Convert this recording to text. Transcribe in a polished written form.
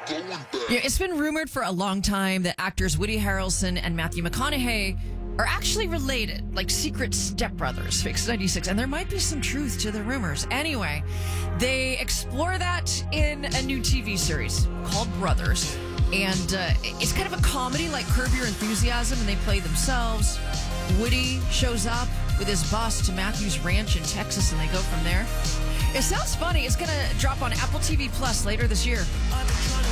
Yeah, it's been rumored for a long time that actors Woody Harrelson and Matthew McConaughey are actually related, like secret stepbrothers, Fix 96, and there might be some truth to the rumors. Anyway, they explore that in a new TV series called Brothers, and it's kind of a comedy like Curb Your Enthusiasm, and they play themselves. Woody shows up with his boss to Matthew's ranch in Texas, and they go from there. It sounds funny. It's going to drop on Apple TV Plus later this year.